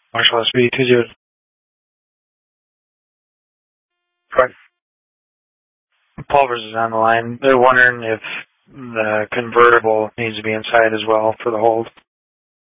Marshall SB 20. Correct. Pulvers is on the line. They're wondering if the convertible needs to be inside as well for the hold.